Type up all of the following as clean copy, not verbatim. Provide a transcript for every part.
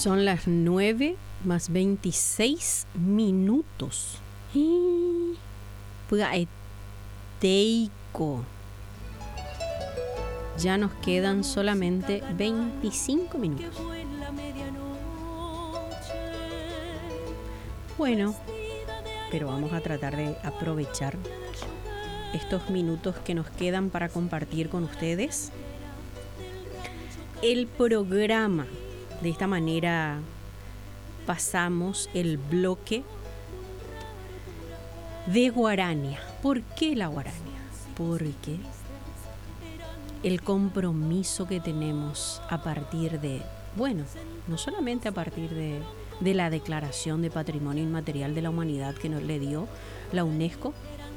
Son las 9:26. Pugaeteico. Ya nos quedan solamente 25 minutos. Bueno, pero vamos a tratar de aprovechar estos minutos que nos quedan para compartir con ustedes el programa. De esta manera pasamos el bloque de guarania. ¿Por qué la guarania? Porque el compromiso que tenemos a partir de, bueno, no solamente a partir de la Declaración de Patrimonio Inmaterial de la Humanidad que nos le dio la UNESCO,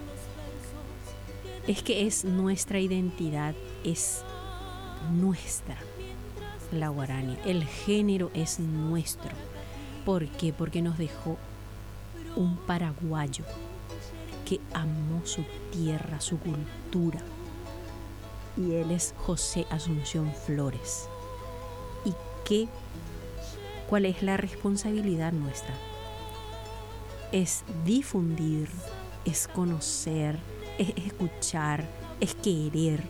es que es nuestra identidad, es nuestra la guarania, el género es nuestro. ¿Por qué? Porque nos dejó un paraguayo que amó su tierra, su cultura, y él es José Asunción Flores. ¿Y cuál es la responsabilidad nuestra? Es difundir, es conocer, es escuchar, es querer,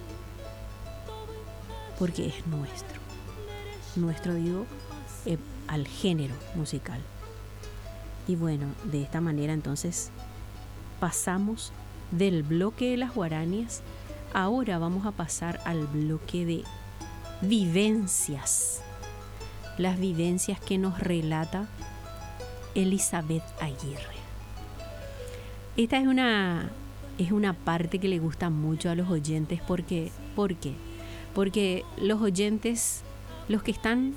porque es nuestro digo, al género musical. Y bueno, de esta manera entonces pasamos del bloque de las guaranias. Ahora vamos a pasar al bloque de vivencias. Las vivencias que nos relata Elizabeth Aguirre. Esta es una parte que le gusta mucho a los oyentes. ¿Por qué? Porque los oyentes, los que estamos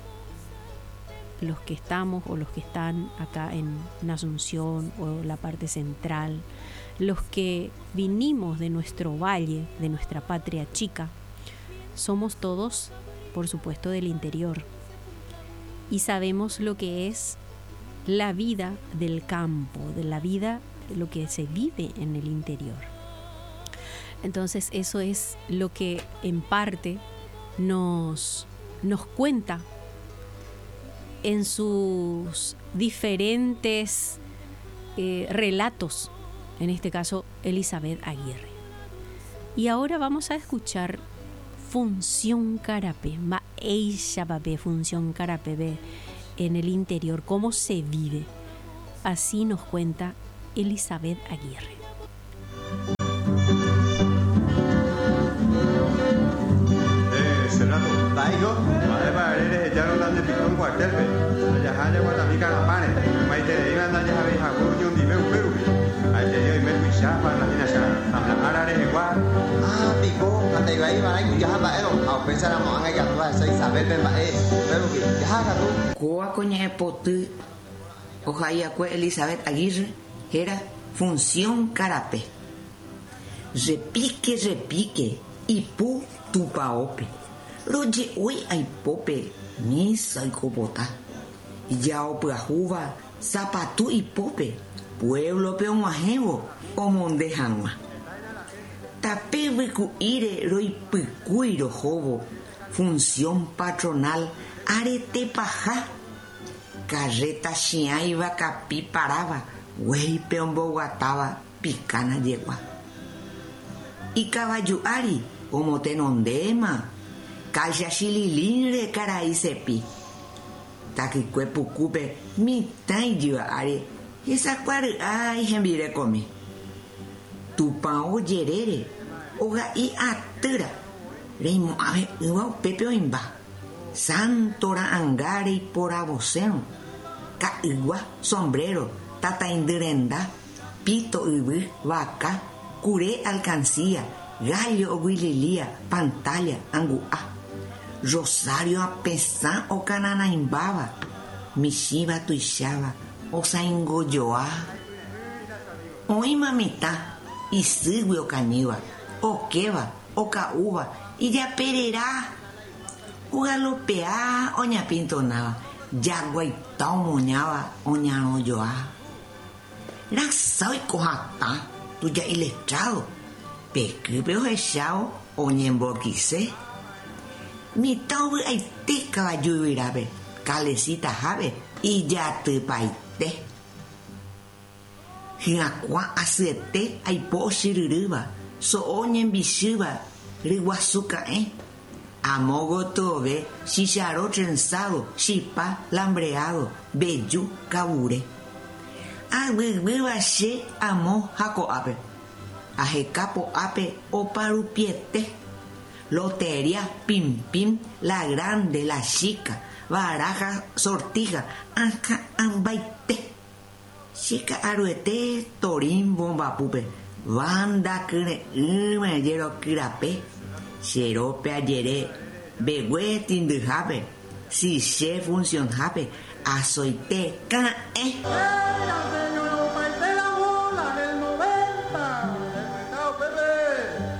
o los que están acá en Asunción o la parte central, los que vinimos de nuestro valle, de nuestra patria chica, somos todos, por supuesto, del interior. Y sabemos lo que es la vida del campo, de la vida, lo que se vive en el interior. Entonces eso es lo que en parte nos cuenta en sus diferentes relatos, en este caso Elizabeth Aguirre. Y ahora vamos a escuchar Función Carapé, Función Carapé en el interior, cómo se vive. Así nos cuenta Elizabeth Aguirre. Taigo, para eres ya no dan de picón cuartel, ya haya guatamica la pane, maite de iban a ya veis a cuño un dime un perubi, ahí te dio y me luisa para la fina ya, habla árabe igual. Pico, hasta iba ahí, para ya anda ero, a pensar a moanga ya no va a ser saber de perubi, ya haga tú. Coa coña potu, ojalá que Elizabeth Aguirre era Función Carapé. Repique, y pu tupaope. Roje hoy hay pope, misa y copota. Yao puajuva, zapatu y pope, pueblo peomajevo, o mondejanua. Tapeviku ire roi picuiro jovo, función patronal, arete paja. Carreta chiaiva capi paraba, güey peomboguataba, picana yegua. Y caballo ari, como tenondema. Calla xililinre carai sepi. Taki cuepo cupe mi taidio are. Esa cuare ai hembire come. Tu pao yerere. Oga i atura. Reimo ave uau pepe oimba. Santora angare y por aboceno. Ka igua sombrero. Tata indirenda. Pito ibu vaca. Cure alcancía. Gallo oguililia. Pantalla angua. Rosario a pesar o cananaimbaba, Mishiba tuixaba, o saingoyoa. Oi mamita, y sigue o caniva, o queva, o caúba, y ya pererá. O galopea, o ña pintonaba, ya guaitao moñaba, o ña noyoa. Raxao y cojata, tu ya ilestrado, pesquipeo echao, o ña emborquice. Mi tau ai te caballo irabe, calecita jave y ya te paite. Hiakwa asiete aipo shiriruba, so oñen bishuba, riguasuka Amogo tove, chicharo trenzado, chipa lambreado, beyu kabure. Agüiva amo jaco ape. Ajecapo ape oparupiete. Lotería, pim pim, la grande, la chica, baraja, sortija, anca ambaite. Chica aruete, torín, bomba pupe. Banda kune, yero kirape. Xerope ayere, begüe tindujape, si se función jape, azoite, cae.